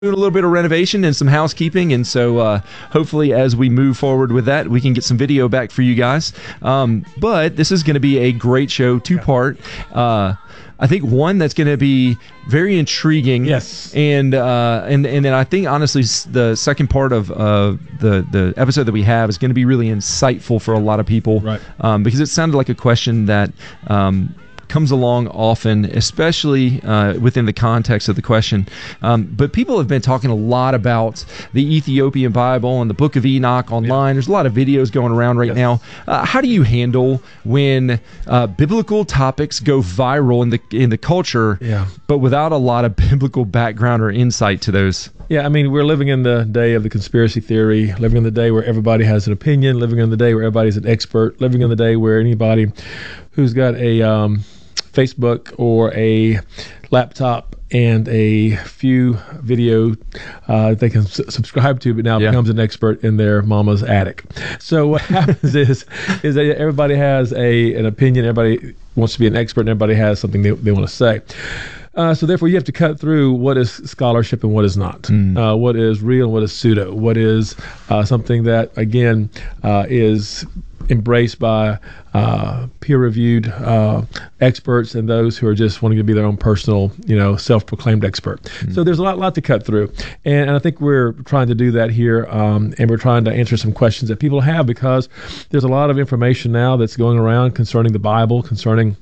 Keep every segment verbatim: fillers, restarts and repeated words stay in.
doing a little bit of renovation and some housekeeping, and so uh, hopefully as we move forward with that, we can get some video back for you guys. Um, but this is going to be a great show, two-part. Uh, I think one that's going to be very intriguing. Yes. And uh, and and then I think honestly the second part of uh, the the episode that we have is going to be really insightful for a lot of people. Right. Um, because it sounded like a question that um, comes along often, especially uh, within the context of the question. Um, but people have been talking a lot about the Ethiopian Bible and the Book of Enoch online. Yeah. There's a lot of videos going around right yes. now. Uh, how do you handle when uh, biblical topics go viral in the in the culture, yeah. but without a lot of biblical background or insight to those? Yeah, I mean, we're living in the day of the conspiracy theory, living in the day where everybody has an opinion, living in the day where everybody's an expert, living in the day where anybody who's got a um, Facebook or a laptop and a few video uh, they can s- subscribe to, but now yeah. becomes an expert in their mama's attic. So what happens is is that everybody has a an opinion, everybody wants to be an expert, and everybody has something they, they want to say. Uh, so therefore, you have to cut through what is scholarship and what is not, mm. uh, what is real and what is pseudo, what is uh, something that, again, uh, is embraced by uh, peer-reviewed uh, experts and those who are just wanting to be their own personal, you know, self-proclaimed expert. Mm. So there's a lot, lot to cut through, and, and I think we're trying to do that here, um, and we're trying to answer some questions that people have, because there's a lot of information now that's going around concerning the Bible, concerning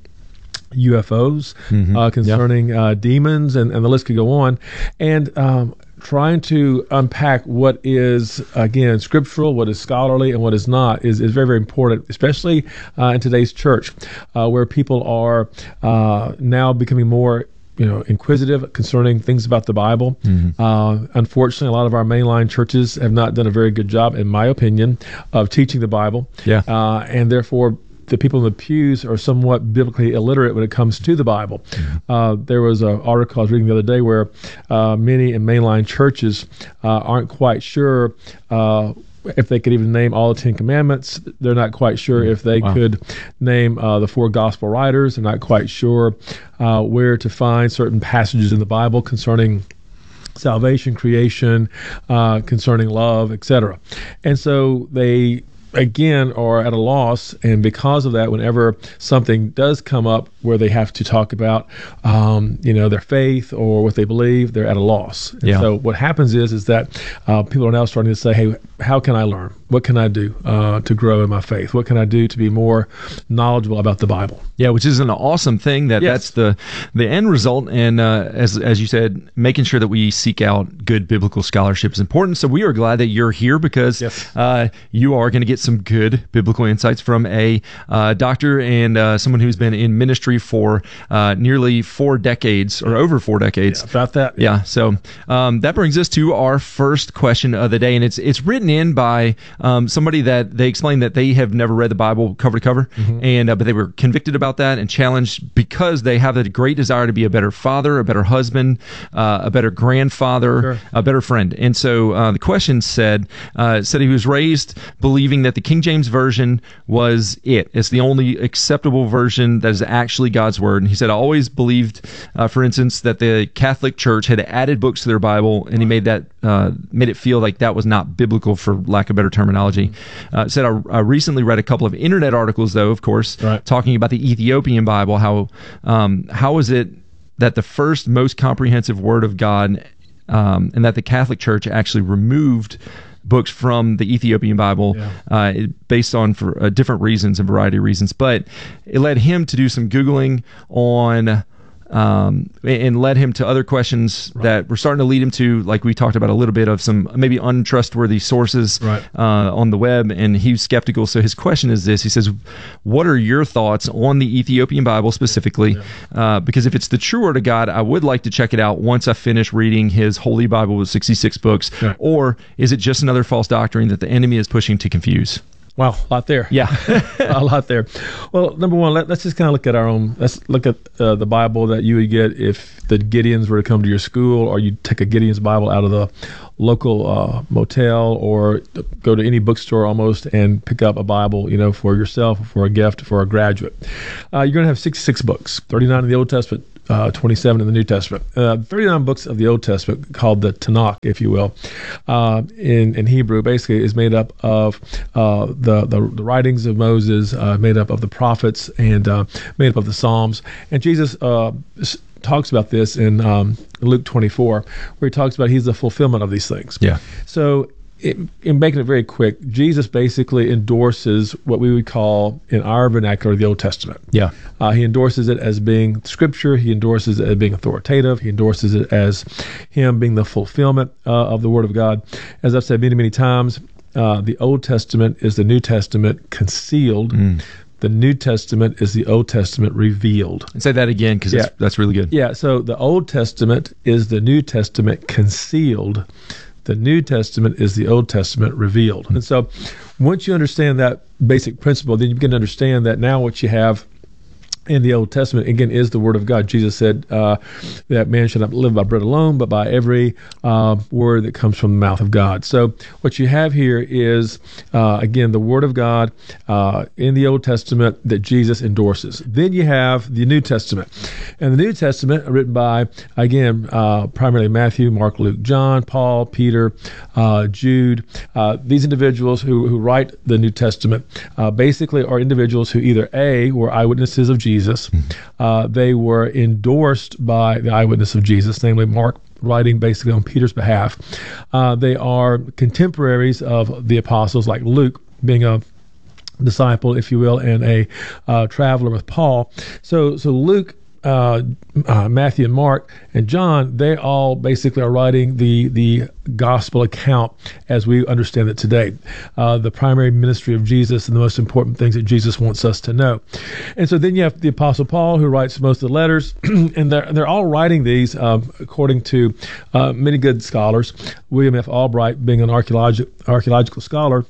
U F Os, mm-hmm. uh, concerning yep. uh, demons, and, and the list could go on. And um, trying to unpack what is, again, scriptural, what is scholarly, and what is not is, is very, very important, especially uh, in today's church, uh, where people are uh, now becoming more you know, inquisitive concerning things about the Bible. Mm-hmm. Uh, unfortunately, a lot of our mainline churches have not done a very good job, in my opinion, of teaching the Bible. Yeah. Uh, and therefore, the people in the pews are somewhat biblically illiterate when it comes to the Bible. Mm-hmm. Uh, there was an article I was reading the other day where uh, many in mainline churches uh, aren't quite sure uh, if they could even name all the Ten Commandments. They're not quite sure if they wow. could name uh, the four gospel writers. They're not quite sure uh, where to find certain passages in the Bible concerning salvation, creation, uh, concerning love, et cetera. And so they again are at a loss, and because of that, whenever something does come up where they have to talk about um, you know their faith or what they believe, they're at a loss. And yeah. so what happens is is that uh, people are now starting to say, hey, how can I learn? What can I do uh, to grow in my faith? What can I do to be more knowledgeable about the Bible? Yeah, which is an awesome thing. That yes. that's the the end result. And uh, as as you said, making sure that we seek out good biblical scholarship is important. So we are glad that you're here, because yes. uh, you are going to get some good biblical insights from a uh, doctor and uh, someone who's been in ministry for uh, nearly four decades or over four decades. Yeah, about that. Yeah. So um, that brings us to our first question of the day, and it's it's written in by um, somebody that they explained that they have never read the Bible cover to cover, mm-hmm. and uh, but they were convicted about that and challenged because they have a great desire to be a better father, a better husband, uh, a better grandfather, sure. a better friend. And so uh, the question said uh, said he was raised believing that the King James Version was it. It's the only acceptable version that is actually God's Word. And he said, I always believed, uh, for instance, that the Catholic Church had added books to their Bible, and he made that uh, made it feel like that was not biblical, for lack of better terminology. Uh, said, I, I recently read a couple of internet articles, though, of course, right. talking about the Ethiopian Bible. How um, how is it that the first most comprehensive Word of God, um, and that the Catholic Church actually removed books from the Ethiopian Bible yeah. uh, based on for uh, different reasons, a variety of reasons. But it led him to do some Googling on um, and led him to other questions right. that were starting to lead him to, like we talked about a little bit, of some maybe untrustworthy sources right. uh, on the web, and he was skeptical. So his question is this. He says, what are your thoughts on the Ethiopian Bible specifically? Yeah. Uh, because if it's the true Word of God, I would like to check it out once I finish reading his Holy Bible with sixty-six books. Right. Or is it just another false doctrine that the enemy is pushing to confuse? Wow, a lot there. Yeah. A lot there. Well, number one, let, let's just kind of look at our own, let's look at uh, the Bible that you would get if the Gideons were to come to your school, or you take a Gideon's Bible out of the local uh, motel, or go to any bookstore almost and pick up a Bible, you know, for yourself, for a gift, for a graduate. Uh, you're going to have sixty-six books, thirty-nine in the Old Testament, uh, twenty-seven in the New Testament. Uh, thirty-nine books of the Old Testament, called the Tanakh, if you will, uh, in in Hebrew, basically is made up of uh, the, the the writings of Moses, uh, made up of the prophets, and uh, made up of the Psalms. And Jesus uh, talks about this in um, Luke twenty-four, where he talks about he's the fulfillment of these things. Yeah. So, it, in making it very quick, Jesus basically endorses what we would call, in our vernacular, the Old Testament. Yeah. Uh, he endorses it as being Scripture. He endorses it as being authoritative. He endorses it as him being the fulfillment uh, of the Word of God. As I've said many, many times, uh, the Old Testament is the New Testament concealed. Mm. The New Testament is the Old Testament revealed. And say that again, because yeah. that's, that's really good. Yeah, so the Old Testament is the New Testament concealed. The New Testament is the Old Testament revealed. Mm-hmm. And so once you understand that basic principle, then you begin to understand that now what you have in the Old Testament, again, is the Word of God. Jesus said uh, that man should not live by bread alone, but by every uh, word that comes from the mouth of God. So what you have here is, uh, again, the Word of God uh, in the Old Testament that Jesus endorses. Then you have the New Testament. And the New Testament, written by, again, uh, primarily Matthew, Mark, Luke, John, Paul, Peter, uh, Jude. Uh, these individuals who, who write the New Testament uh, basically are individuals who either A, were eyewitnesses of Jesus, Jesus. Uh, they were endorsed by the eyewitness of Jesus, namely Mark, writing basically on Peter's behalf. Uh, they are contemporaries of the apostles, like Luke, being a disciple, if you will, and a uh, traveler with Paul. So, so Luke, uh, uh, Matthew, and Mark, and John, they all basically are writing the the gospel account as we understand it today. Uh, the primary ministry of Jesus and the most important things that Jesus wants us to know. And so then you have the Apostle Paul, who writes most of the letters, and they're they're all writing these um, according to uh, many good scholars. William F. Albright, being an archaeologi- archaeological scholar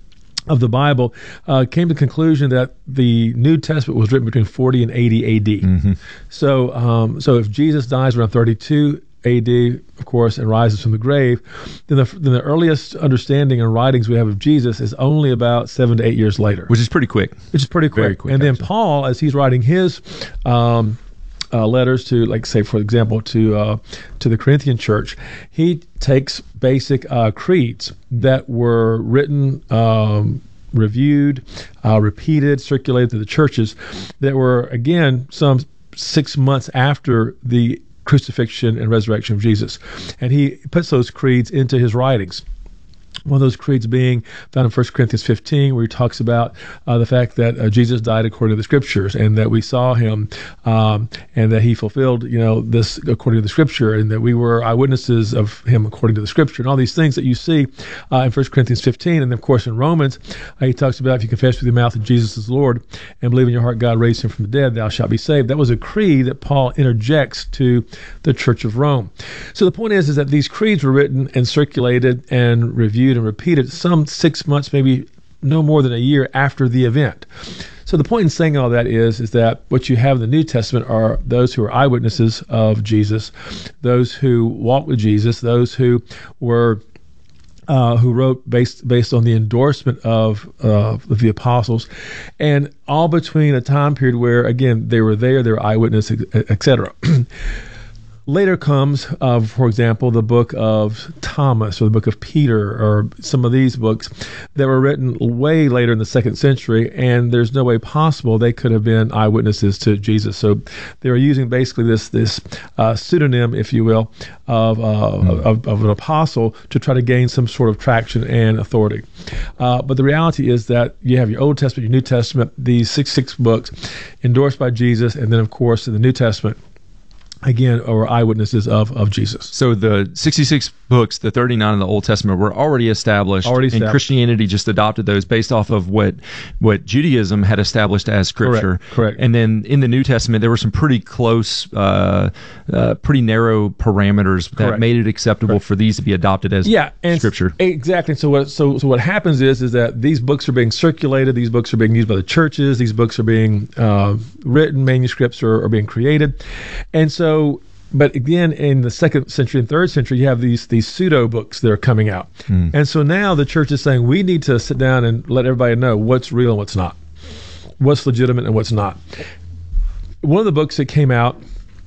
of the Bible, uh, came to the conclusion that the New Testament was written between forty and eighty A D. Mm-hmm. So, um, so if Jesus dies around thirty-two A D, of course, and rises from the grave, then the, then the earliest understanding and writings we have of Jesus is only about seven to eight years later. Which is pretty quick. Which is pretty quick. Very quick. And then actually. Paul, as he's writing his um, uh, letters to, like, say, for example, to uh, to the Corinthian church, he takes basic uh, creeds that were written, um, reviewed, uh, repeated, circulated to the churches that were, again, some six months after the crucifixion and resurrection of Jesus. And he puts those creeds into his writings. One of those creeds being found in First Corinthians fifteen, where he talks about uh, the fact that uh, Jesus died according to the Scriptures, and that we saw him, um, and that he fulfilled, you know, this according to the Scripture, and that we were eyewitnesses of him according to the Scripture, and all these things that you see uh, in First Corinthians fifteen. And then, of course, in Romans, uh, he talks about if you confess with your mouth that Jesus is Lord and believe in your heart God raised him from the dead, thou shalt be saved. That was a creed that Paul interjects to the Church of Rome. So the point is, is that these creeds were written and circulated and reviewed and repeated some six months, maybe no more than a year after the event. So the point in saying all that is, is that what you have in the New Testament are those who are eyewitnesses of Jesus, those who walked with Jesus, those who were Uh, who wrote based based on the endorsement of, uh, of the apostles, and all between a time period where, again, they were there, they were eyewitness, et cetera. Later comes, uh, for example, the book of Thomas or the book of Peter, or some of these books that were written way later in the second century, and there's no way possible they could have been eyewitnesses to Jesus. So they were using basically this this uh, pseudonym, if you will, of, uh, mm. of of an apostle to try to gain some sort of traction and authority. Uh, but the reality is that you have your Old Testament, your New Testament, these sixty-six books endorsed by Jesus, and then, of course, in the New Testament, again, are eyewitnesses of, of Jesus. So the sixty-six books, the thirty-nine in the Old Testament, were already established, already established. and Christianity just adopted those based off of what what Judaism had established as Scripture. Correct. Correct. And then in the New Testament, there were some pretty close, uh, uh, pretty narrow parameters that Correct. made it acceptable Correct. for these to be adopted as yeah, and Scripture. Exactly. So what so so what happens is is that these books are being circulated, these books are being used by the churches, these books are being uh, written, manuscripts are, are being created, and so. But again, in the second century and third century, you have these these pseudo books that are coming out. Mm. And so now the church is saying we need to sit down and let everybody know what's real and what's not, what's legitimate and what's not. One of the books that came out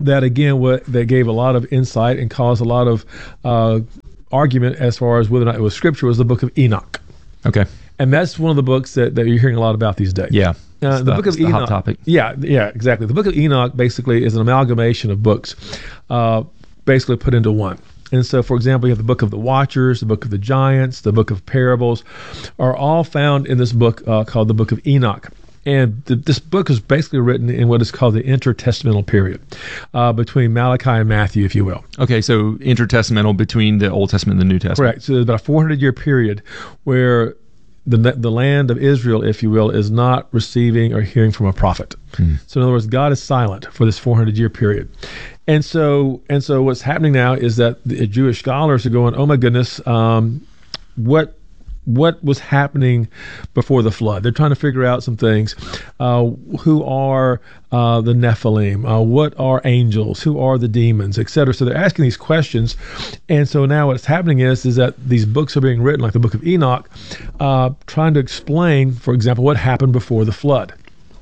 that again, what that gave a lot of insight and caused a lot of uh, argument as far as whether or not it was scripture, was the book of Enoch. Okay. And that's one of the books that, that you're hearing a lot about these days. Yeah. Uh, the, the book of the Enoch. hot topic. Yeah, yeah, exactly. The book of Enoch basically is an amalgamation of books, uh, basically put into one. And so, for example, you have the book of the Watchers, the book of the Giants, the book of Parables, are all found in this book uh, called the book of Enoch. And th- this book is basically written in what is called the intertestamental period, uh, between Malachi and Matthew, if you will. Okay, so intertestamental between the Old Testament and the New Testament. Correct. So there's about a four hundred year period where the the land of Israel, if you will, is not receiving or hearing from a prophet. Hmm. So in other words, God is silent for this four hundred year period. And so and so what's happening now is that the Jewish scholars are going, oh my goodness, um, what what was happening before the flood? They're trying to figure out some things. Uh, who are uh, the Nephilim? Uh, what are angels? Who are the demons, et cetera? So they're asking these questions. And so now what's happening is, is that these books are being written, like the book of Enoch, uh, trying to explain, for example, what happened before the flood.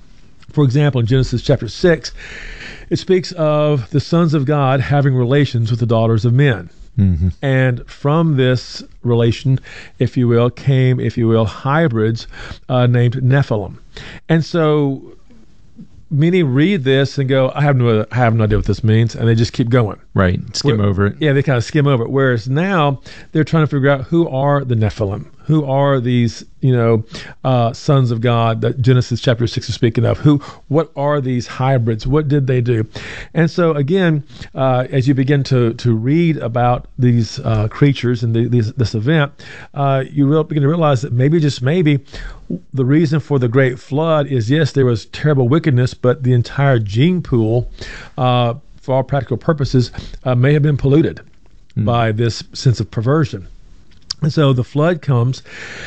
For example, in Genesis chapter six, it speaks of the sons of God having relations with the daughters of men. Mm-hmm. And from this relation, if you will, came, if you will, hybrids uh, named Nephilim. And so many read this and go, I have no, I have no idea what this means, and they just keep going. Right, skim Where, over it. Yeah, they kind of skim over it. Whereas now they're trying to figure out who are the Nephilim, who are these, you know, uh, sons of God that Genesis chapter six is speaking of. Who, what are these hybrids? What did they do? And so again, uh, as you begin to to read about these uh, creatures and the, these, this event, uh, you real, begin to realize that maybe, just maybe, the reason for the great flood is, yes, there was terrible wickedness, but the entire gene pool, uh, for all practical purposes, uh, may have been polluted mm. by this sense of perversion. And so the flood comes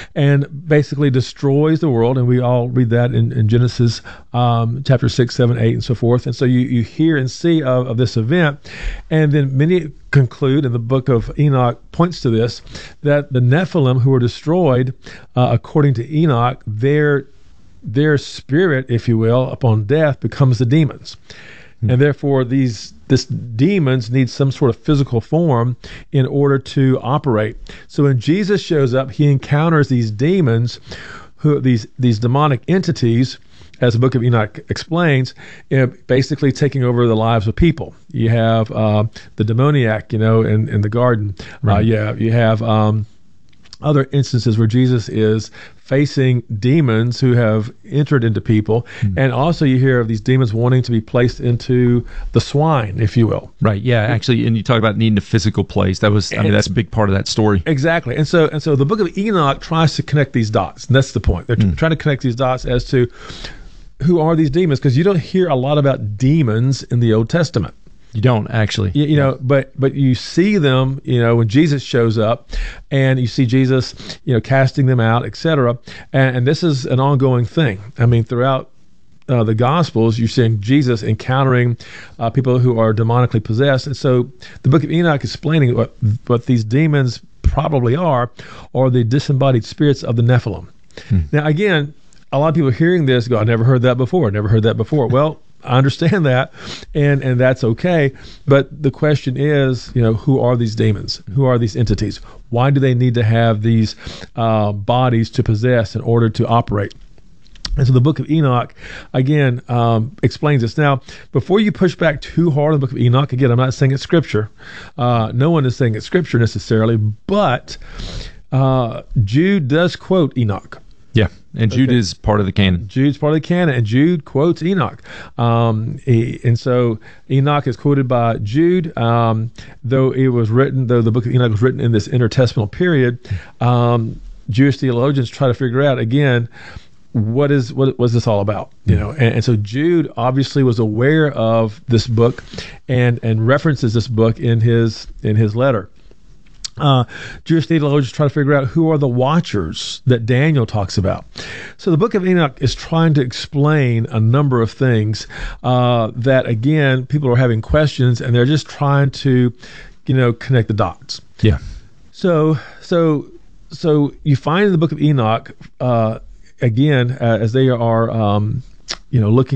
and basically destroys the world, and we all read that in, in Genesis um, chapter six, seven, eight, and so forth. And so you, you hear and see of, of this event, and then many conclude, and the book of Enoch points to this, that the Nephilim who were destroyed, uh, according to Enoch, their their spirit, if you will, upon death becomes the demons. And therefore, these this demons need some sort of physical form in order to operate. So when Jesus shows up, he encounters these demons, who these these demonic entities, as the book of Enoch explains, you know, basically taking over the lives of people. You have uh, the demoniac, you know, in, in the garden. Right. Uh, yeah, you have um, other instances where Jesus is facing demons who have entered into people. Mm. And also you hear of these demons wanting to be placed into the swine, if you will. Right. Yeah. Actually, and you talk about needing a physical place. That was, I and, mean, that's a big part of that story. Exactly. And so, and so the book of Enoch tries to connect these dots. And that's the point. They're mm. trying to connect these dots as to who are these demons, because you don't hear a lot about demons in the Old Testament. You don't actually, you, you know, but but you see them, you know, when Jesus shows up, and you see Jesus, you know, casting them out, et cetera. And, and this is an ongoing thing. I mean, throughout uh, the Gospels, you're seeing Jesus encountering uh, people who are demonically possessed. And so the book of Enoch is explaining what what these demons probably are, are the disembodied spirits of the Nephilim. Hmm. Now, again, a lot of people hearing this go, I never heard that before. Never heard that before. Well, I understand that, and, and that's okay. But the question is, you know, who are these demons? Who are these entities? Why do they need to have these uh, bodies to possess in order to operate? And so the book of Enoch, again, um, explains this. Now, before you push back too hard on the book of Enoch, again, I'm not saying it's scripture. Uh, no one is saying it's scripture necessarily, but uh, Jude does quote Enoch. Yeah, and Jude okay. is part of the canon. Jude's part of the canon, and Jude quotes Enoch. Um, he, and so Enoch is quoted by Jude, um, though it was written, though the book of Enoch was written in this intertestamental period. Um, Jewish theologians try to figure out, again, what is what was this all about? You know, and, and so Jude obviously was aware of this book, and and references this book in his in his letter. Uh, Jewish theologians try to figure out who are the watchers that Daniel talks about. So the book of Enoch is trying to explain a number of things uh, that, again, people are having questions, and they're just trying to, you know, connect the dots. Yeah. So, so, so you find in the book of Enoch, uh, again, uh, as they are, um, you know, looking at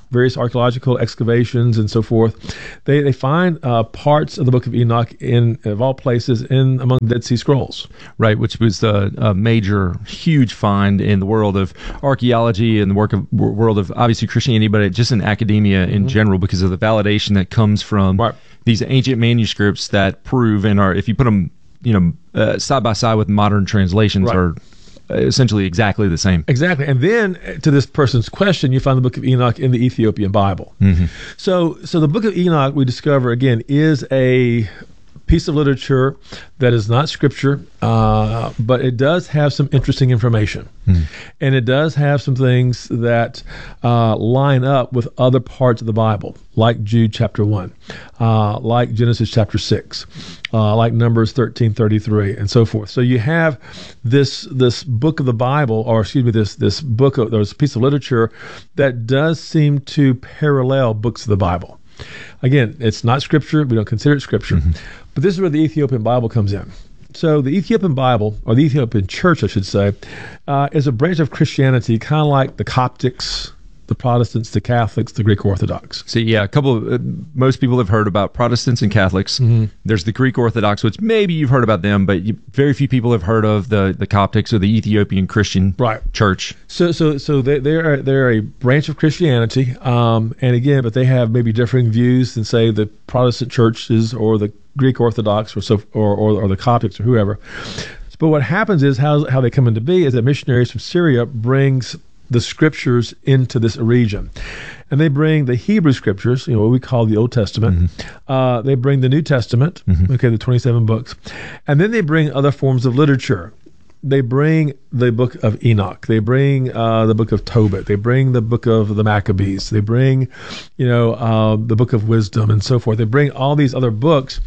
various archaeological excavations and so forth, they they find uh, parts of the Book of Enoch in, of all places, in among the Dead Sea Scrolls. Right, which was a, a major, huge find in the world of archaeology and the work of world of obviously Christianity, but just in academia in mm-hmm. general, because of the validation that comes from right. these ancient manuscripts that prove and are, if you put them, you know, uh, side by side with modern translations, right. are essentially exactly the same. Exactly. And then to this person's question, you find the Book of Enoch in the Ethiopian Bible. Mm-hmm. So, so the Book of Enoch, we discover, again, is a piece of literature that is not scripture, uh, but it does have some interesting information. Mm. And it does have some things that uh, line up with other parts of the Bible, like Jude chapter one, uh, like Genesis chapter six, uh, like Numbers thirteen thirty-three, and so forth. So you have this this book of the Bible, or excuse me, this this book of this piece of literature that does seem to parallel books of the Bible. Again, it's not scripture. We don't consider it scripture. Mm-hmm. But this is where the Ethiopian Bible comes in. So the Ethiopian Bible, or the Ethiopian Church, I should say, uh, is a branch of Christianity, kind of like the Coptics, the Protestants, the Catholics, the Greek Orthodox. So yeah, a couple of, uh, most people have heard about Protestants and Catholics. Mm-hmm. There's the Greek Orthodox, which maybe you've heard about them, but you, very few people have heard of the, the Coptics or the Ethiopian Christian right. Church. So so so they they're they're a branch of Christianity, um, and again, but they have maybe differing views than say the Protestant churches or the Greek Orthodox or so or or, or the Coptics or whoever. But what happens is how how they come into be is that missionaries from Syria brings the scriptures into this region. And they bring the Hebrew scriptures, you know, what we call the Old Testament. Mm-hmm. Uh, they bring the New Testament, mm-hmm. okay, the twenty-seven books. And then they bring other forms of literature. They bring the book of Enoch. They bring uh, the book of Tobit. They bring the book of the Maccabees. They bring, you know, uh, the book of wisdom and so forth. They bring all these other books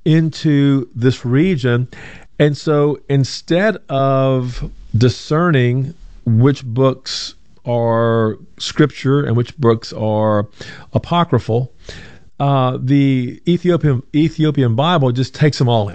into this region. And so instead of discerning which books are scripture and which books are apocryphal, uh, the Ethiopian Ethiopian Bible just takes them all in.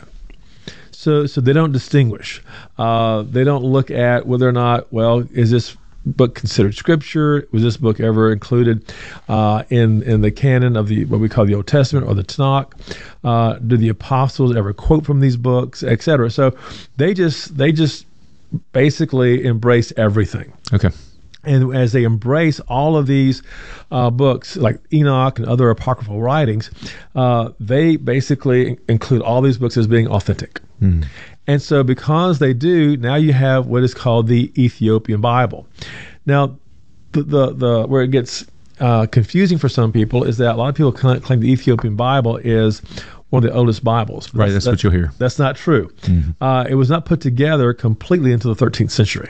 So, so they don't distinguish. Uh, they don't look at whether or not, well, is this book considered scripture? Was this book ever included uh, in in the canon of the what we call the Old Testament or the Tanakh? Uh, do the apostles ever quote from these books, et cetera? So they just they just basically embrace everything. Okay. And as they embrace all of these uh, books, like Enoch and other apocryphal writings, uh, they basically include all these books as being authentic. Mm. And so because they do, now you have what is called the Ethiopian Bible. Now, the the, the where it gets uh, confusing for some people is that a lot of people claim the Ethiopian Bible is one of the oldest Bibles. Right, that's, that's what you'll hear. That's not true. Mm-hmm. Uh, it was not put together completely until the thirteenth century.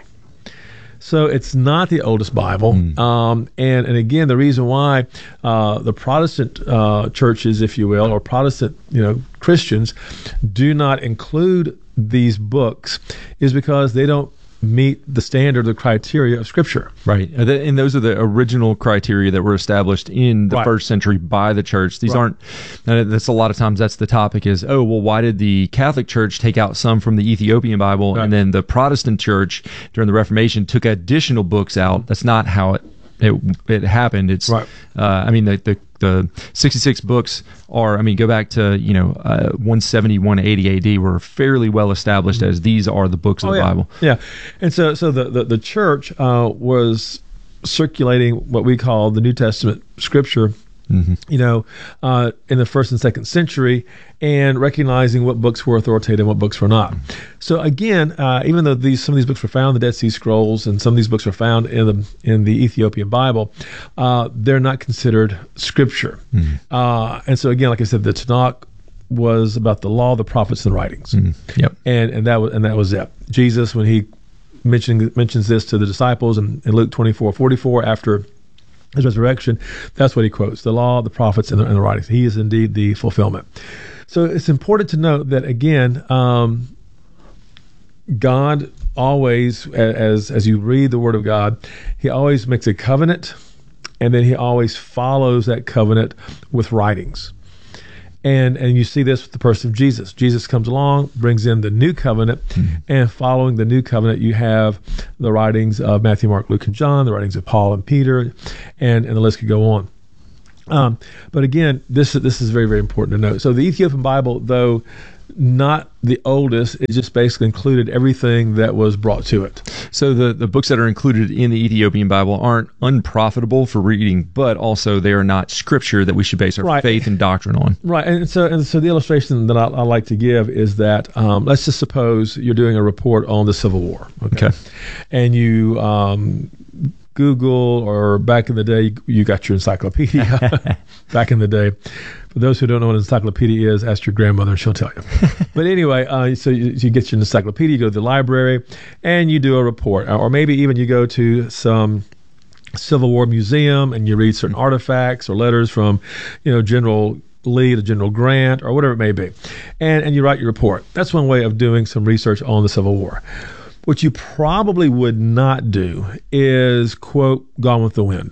So it's not the oldest Bible. Mm. Um, and, and again, the reason why uh, the Protestant uh, churches, if you will, or Protestant, you know, Christians do not include these books is because they don't meet the standard, the criteria of Scripture. Right. And those are the original criteria that were established in the right. first century by the church. These right. aren't, that's a lot of times that's the topic is, oh, well, why did the Catholic Church take out some from the Ethiopian Bible right. and then the Protestant Church during the Reformation took additional books out? That's not how it it, it happened. It's, right. uh, I mean, the, the the sixty-six books are, I mean, go back to, you know, uh, one seventy, one eighty A D were fairly well established as these are the books of oh, the yeah. Bible. Yeah. And so so the, the, the church uh, was circulating what we call the New Testament scripture, mm-hmm. you know, uh, in the first and second century, and recognizing what books were authoritative and what books were not. So again, uh, even though these some of these books were found in the Dead Sea Scrolls and some of these books are found in the in the Ethiopian Bible, uh, they're not considered scripture. Mm-hmm. Uh, and so again, like I said, the Tanakh was about the law, the prophets, and the writings. Mm-hmm. Yep. And and that was and that was it. Jesus, when he mentioned mentions this to the disciples in, in Luke twenty-four forty-four after his resurrection, that's what he quotes: the law, the prophets, and the, and the writings. He is indeed the fulfillment. So it's important to note that, again, um, God always, as as you read the Word of God, He always makes a covenant, and then He always follows that covenant with writings. And and you see this with the person of Jesus. Jesus comes along, brings in the new covenant, mm-hmm. and following the new covenant, you have the writings of Matthew, Mark, Luke, and John, the writings of Paul and Peter, and, and the list could go on. Um, but again, this this is very, very important to note. So the Ethiopian Bible, though not the oldest, it just basically included everything that was brought to it. So the, the books that are included in the Ethiopian Bible aren't unprofitable for reading, but also they are not scripture that we should base our Right. faith and doctrine on. Right, and so and so the illustration that I, I like to give is that um, let's just suppose you're doing a report on the Civil War, okay, Okay. and you um, Google, or back in the day you got your encyclopedia. Back in the day, for those who don't know what an encyclopedia is, ask your grandmother and she'll tell you. But anyway, uh, so you, you get your encyclopedia, you go to the library, and you do a report, or maybe even you go to some Civil War museum and you read certain artifacts or letters from, you know, General Lee to General Grant or whatever it may be, and and you write your report. That's one way of doing some research on the Civil War. What you probably would not do is quote Gone with the Wind.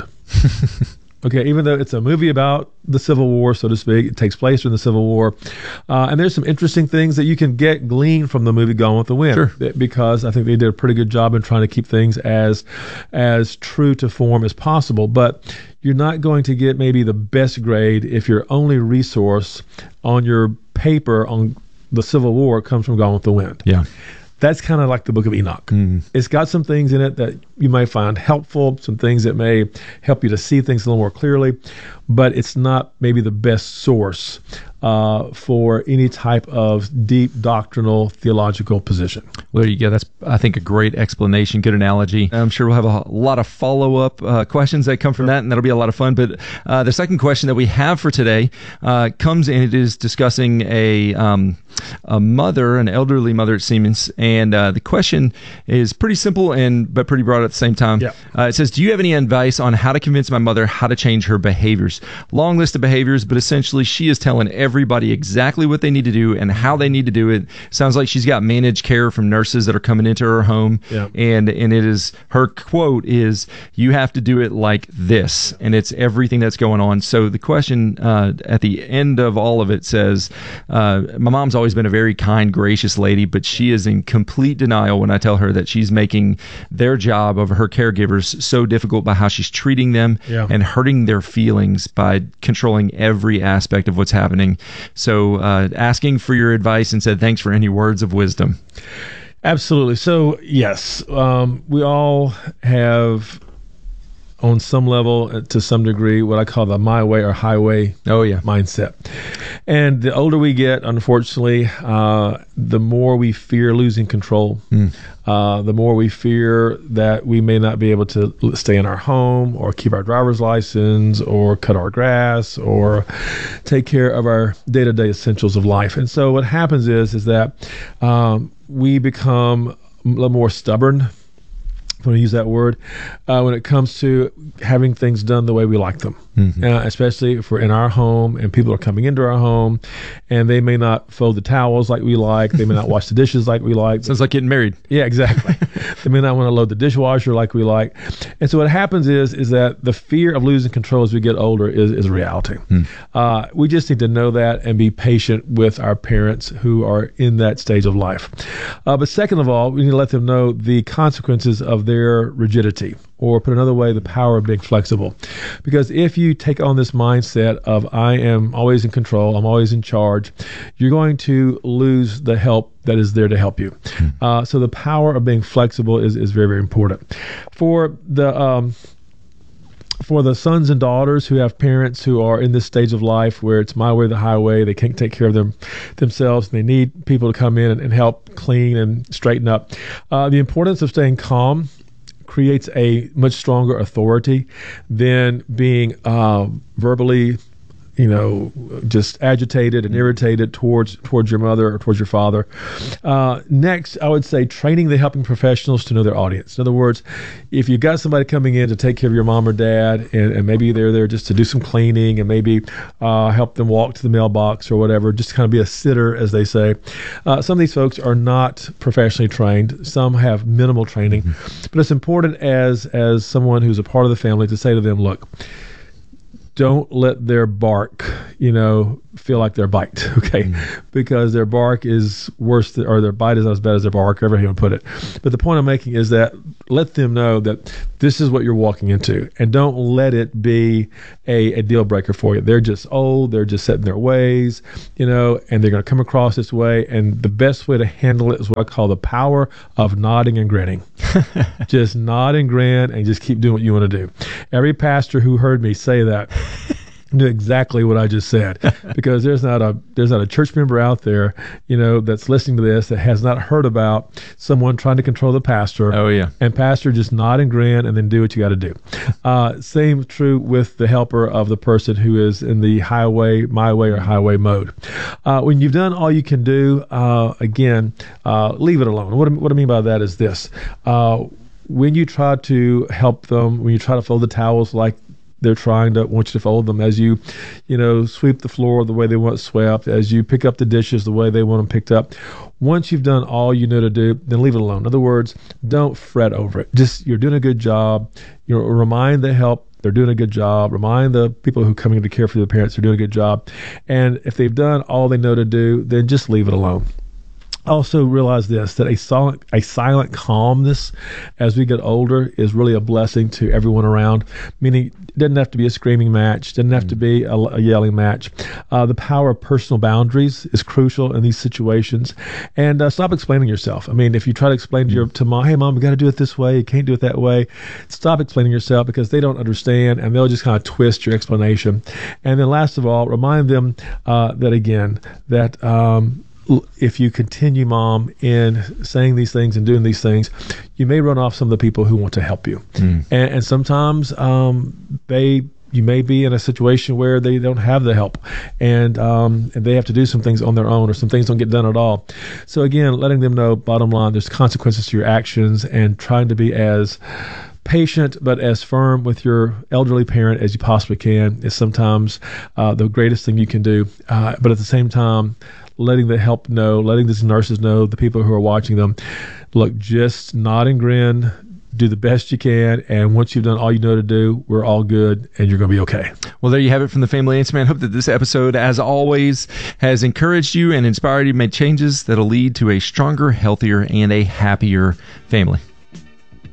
Okay, even though it's a movie about the Civil War, so to speak, it takes place during the Civil War, uh, and there's some interesting things that you can get gleaned from the movie Gone with the Wind, Sure. because I think they did a pretty good job in trying to keep things as as true to form as possible. But you're not going to get maybe the best grade if your only resource on your paper on the Civil War comes from Gone with the Wind. Yeah. That's kind of like the Book of Enoch. Mm. It's got some things in it that you may find helpful, some things that may help you to see things a little more clearly, but it's not maybe the best source uh, for any type of deep doctrinal theological position. Well, there you go. That's, I think, a great explanation, good analogy. I'm sure we'll have a lot of follow-up uh, questions that come from that, and that'll be a lot of fun. But uh, the second question that we have for today uh, comes in. It is discussing a um, a mother, an elderly mother at Siemens, and uh, the question is pretty simple and but pretty broad at the same time. Yeah. Uh, it says, do you have any advice on how to convince my mother how to change her behaviors? Long list of behaviors, but essentially she is telling everybody exactly what they need to do and how they need to do it. Sounds like she's got managed care from nurses that are coming into her home. Yeah. And and it is, her quote is, you have to do it like this. And it's everything that's going on. So the question uh, at the end of all of it says, uh, my mom's always been a very kind, gracious lady, but she is in complete denial when I tell her that she's making their job of her caregivers so difficult by how she's treating them Yeah. and hurting their feelings by controlling every aspect of what's happening. So uh, asking for your advice and said, thanks for any words of wisdom. Absolutely. So, yes, um, we all have, on some level, uh, to some degree, what I call the my way or highway Oh, yeah. mindset. And the older we get, unfortunately, uh, the more we fear losing control. Mm. Uh, the more we fear that we may not be able to l- stay in our home or keep our driver's license or cut our grass or take care of our day-to-day essentials of life. And so what happens is, is that um, we become a little more stubborn, if I want to use that word, uh, when it comes to having things done the way we like them. Mhm. Uh, especially if we're in our home and people are coming into our home and they may not fold the towels like we like. They may not wash the dishes like we like. Sounds like getting married. Yeah, exactly. They may not want to load the dishwasher like we like. And so what happens is is that the fear of losing control as we get older is, is a reality. Mm. Uh, we just need to know that and be patient with our parents who are in that stage of life. Uh, but second of all, we need to let them know the consequences of their rigidity, or put another way, the power of being flexible. Because if you take on this mindset of I am always in control, I'm always in charge, you're going to lose the help that is there to help you. Uh, so the power of being flexible is, is very, very important. For the um, for the sons and daughters who have parents who are in this stage of life where it's my way or the highway, they can't take care of them themselves, and they need people to come in and, and help clean and straighten up. Uh, the importance of staying calm creates a much stronger authority than being um, verbally, you know, just agitated and irritated towards towards your mother or towards your father. Uh, next, I would say training the helping professionals to know their audience. In other words, if you've got somebody coming in to take care of your mom or dad, and, and maybe they're there just to do some cleaning and maybe uh, help them walk to the mailbox or whatever, just kind of be a sitter, as they say. Uh, some of these folks are not professionally trained. Some have minimal training. Mm-hmm. But it's important as as someone who's a part of the family to say to them, look, don't let their bark, you know, feel like their bite, okay? Mm. Because their bark is worse, th- or their bite is not as bad as their bark, however you want to put it. But the point I'm making is that let them know that this is what you're walking into, and don't let it be a, a deal breaker for you. They're just old, they're just set in their ways, you know, and they're going to come across this way, and the best way to handle it is what I call the power of nodding and grinning. Just nod and grin and just keep doing what you want to do. Every pastor who heard me say that knew exactly what I just said, because there's not a there's not a church member out there, you know, that's listening to this that has not heard about someone trying to control the pastor. Oh yeah, and pastor just nod and grin and then do what you got to do. Uh, same true with the helper of the person who is in the highway, my way, or highway mode. Uh, when you've done all you can do, uh, again, uh, leave it alone. What I, what I mean by that is this: uh, when you try to help them, when you try to fold the towels like they're trying to want you to fold them, as you, you know, sweep the floor the way they want it swept, as you pick up the dishes the way they want them picked up. Once you've done all you know to do, then leave it alone. In other words, don't fret over it. Just, you're doing a good job. You know, remind the help they're doing a good job. Remind the people who are coming to care for the parents they're doing a good job. And if they've done all they know to do, then just leave it alone. Also realize this, that a silent, a silent calmness as we get older is really a blessing to everyone around, meaning it doesn't have to be a screaming match, doesn't have to be a, a yelling match. Uh, the power of personal boundaries is crucial in these situations. And uh, stop explaining yourself. I mean, if you try to explain to your to mom, hey, mom, we got to do it this way, you can't do it that way, stop explaining yourself, because they don't understand, and they'll just kind of twist your explanation. And then last of all, remind them uh, that, again, that um, if you continue, mom, in saying these things and doing these things, you may run off some of the people who want to help you. Mm. And, and sometimes um, they, you may be in a situation where they don't have the help, and, um, and they have to do some things on their own, or some things don't get done at all. So again, letting them know, bottom line, there's consequences to your actions, and trying to be as patient but as firm with your elderly parent as you possibly can is sometimes uh, the greatest thing you can do. Uh, but at the same time, letting the help know, letting these nurses know, the people who are watching them, look, just nod and grin, do the best you can, and once you've done all you know to do, we're all good, and you're going to be okay. Well, there you have it from the Family Answer Man. Hope that this episode, as always, has encouraged you and inspired you to make changes that'll lead to a stronger, healthier, and a happier family.